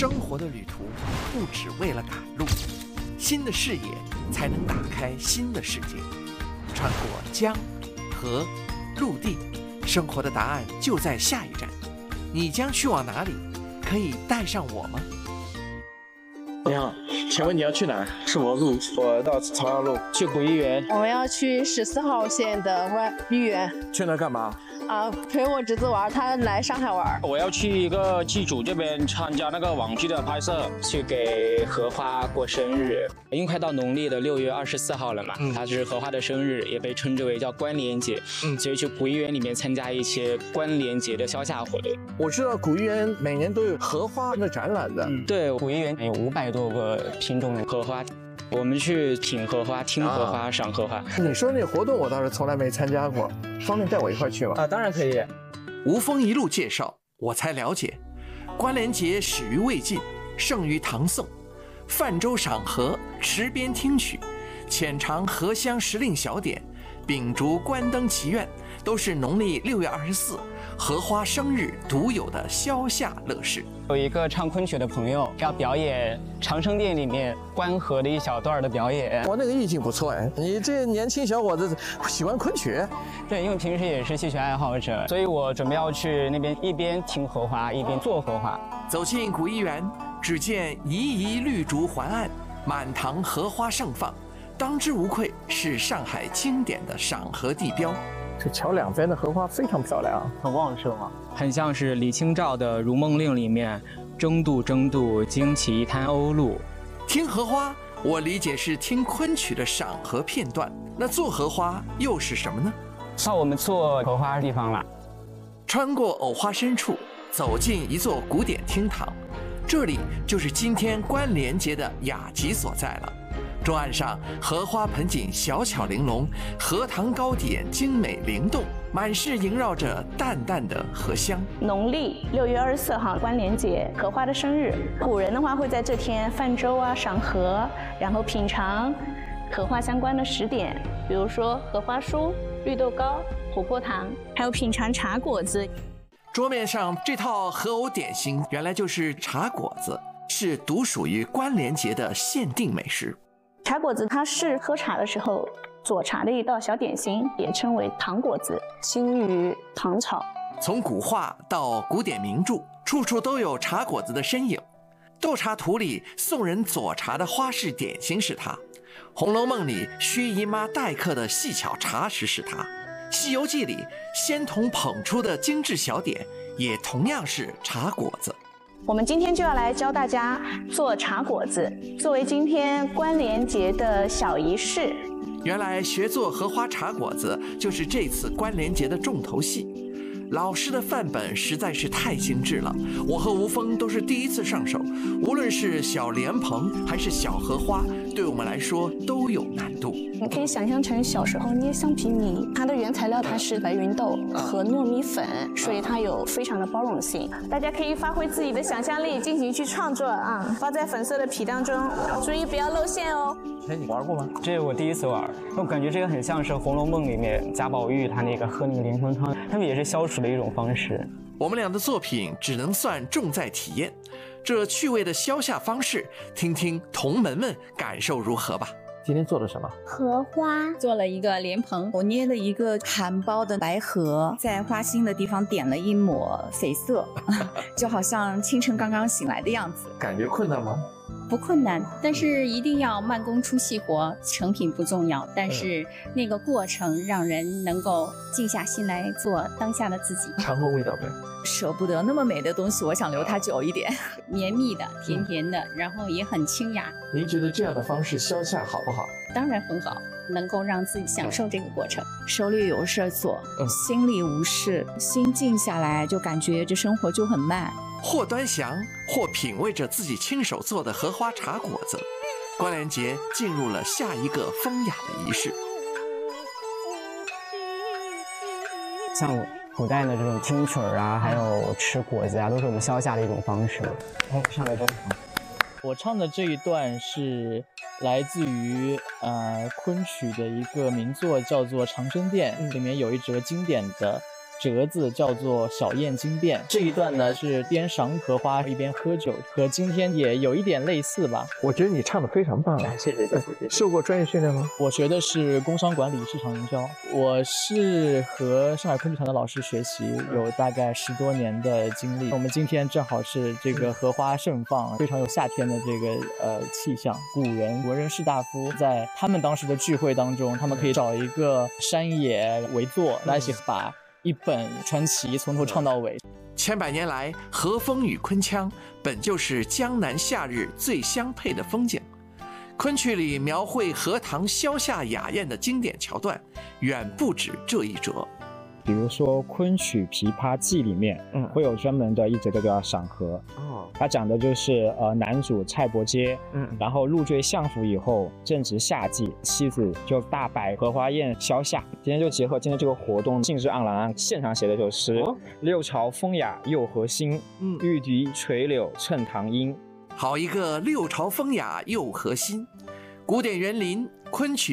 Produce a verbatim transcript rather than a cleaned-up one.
生活的旅途不只为了赶路，新的视野才能打开新的世界。穿过江、河、陆地，生活的答案就在下一站。你将去往哪里？可以带上我吗？ 你好，请问你要去哪？ 是我路， 我到朝阳路去古一园。 我要去十四号线的外豫园。 去那干嘛？ 啊，陪我侄子玩，他来上海玩。 我要去一个剧组这边参加那个网剧的拍摄， 去给荷花过生日。因为快到农历的六月二十四号了嘛，嗯、它是荷花的生日，也被称之为叫关联节。嗯，所以去古一园里面参加一些关联节的消夏活动。 我知道古一园每年都有荷花的展览的。 嗯、对，古一园有五百多个品种的荷花。我们去品荷花、听荷花、啊、赏荷花。 你说那活动我倒是从来没参加过，方便带我一块去吗？ 啊，当然可以。 吴峰一路介绍，我才了解，关联节始于魏晋，盛于唐宋。泛舟赏荷，池边听曲，浅尝荷香时令小点，秉烛观灯祈愿，都是农历六月二十四荷花生日独有的消夏乐事。 有一个唱昆曲的朋友要表演长生殿里面观荷的一小段的表演。 我那个意境不错哎，你这年轻小伙子喜欢昆曲？ 对，因为平时也是戏曲爱好者，所以我准备要去那边一边听荷花一边做荷花。 走进古一园，只见猗猗绿竹环岸，满堂荷花盛放，当之无愧是上海经典的赏荷地标。 这桥两边的荷花非常漂亮，很旺盛嘛， 很像是李清照的《如梦令》里面“争渡争渡，惊起一滩鸥鹭”。 听荷花，我理解是听昆曲的赏荷片段，那做荷花又是什么呢？ 到我们做荷花的地方了， 穿过藕花深处，走进一座古典厅堂，这里就是今天关联节的雅集所在了。桌案上荷花盆景小巧玲珑，荷塘糕点精美灵动，满室萦绕着淡淡的荷香。 农历六月二十四号关联节，荷花的生日，古人的话会在这天泛舟啊、赏荷，然后品尝荷花相关的食点，比如说荷花酥、绿豆糕、琥珀糖，还有品尝茶果子。 桌面上这套荷藕点心原来就是茶果子，是独属于关联节的限定美食。 茶果子它是喝茶的时候佐茶的一道小点心，也称为糖果子，兴于唐朝。 从古画到古典名著，处处都有茶果子的身影。斗茶图里宋人佐茶的花式点心是它，《红楼梦》里薛姨妈待客的细巧茶食是它，《西游记》里仙童捧出的精致小点也同样是茶果子。 我们今天就要来教大家做茶果子，作为今天关联节的小仪式。 原来学做荷花茶果子就是这次关联节的重头戏。老师的范本实在是太精致了，我和吴峰都是第一次上手，无论是小莲蓬还是小荷花，对我们来说都有难度。 你可以想象成小时候捏橡皮泥，它的原材料它是白芸豆和糯米粉，所以它有非常的包容性。大家可以发挥自己的想象力进行去创作啊，包在粉色的皮当中，注意不要露馅哦。 哎，你玩过吗？ 这是我第一次玩，我感觉这个很像是《红楼梦》里面贾宝玉他那个喝那个莲蓬汤，他们也是消暑的一种方式。 我们俩的作品只能算重在体验，这趣味的消夏方式，听听同门们感受如何吧。 今天做了什么？ 荷花做了一个莲蓬，我捏了一个含苞的白荷，在花心的地方点了一抹绯色，就好像清晨刚刚醒来的样子。 感觉困难吗？ 不困难，但是一定要慢工出细活，成品不重要，但是那个过程让人能够静下心来做当下的自己。 尝过味道没？ 舍不得那么美的东西，我想留它久一点。绵密的，甜甜的，然后也很清雅。 您觉得这样的方式消夏好不好？ 当然很好，能够让自己享受这个过程，手里有事做，嗯、心里无事，心静下来，就感觉这生活就很慢。 或端详，或品味着自己亲手做的荷花茶果子，关联节进入了下一个风雅的仪式。 像古代的这种听曲儿啊，还有吃果子啊，都是我们消夏的一种方式。哎，上来真好。 我唱的这一段是来自于呃昆曲的一个名作，叫做《长生殿》，里面有一折经典的折子叫做小燕惊变。这一段呢是边赏荷花一边喝酒，和今天也有一点类似吧。 我觉得你唱的非常棒啊！ 谢谢谢谢。 受过专业训练吗？ 我学的是工商管理市场营销，我是和上海昆剧团的老师学习，有大概十多年的经历。我们今天正好是这个荷花盛放，非常有夏天的这个呃气象。古人文人士大夫在他们当时的聚会当中，他们可以找一个山野围坐，来一起把一本传奇从头唱到尾。 千百年来，和风与昆腔本就是江南夏日最相配的风景。昆曲里描绘荷塘消夏雅宴的经典桥段，远不止这一折。 比如说昆曲《琵琶记》里面，嗯，会有专门的一则叫做赏荷。哦，它讲的就是呃男主蔡伯喈，嗯，然后入赘相府以后，正值夏季，妻子就大摆荷花宴消夏。今天就结合今天这个活动，兴致盎然，现场写的首诗：哦、六朝风雅又何心，嗯，玉笛垂柳衬堂音。 好一个六朝风雅又何心！古典园林昆曲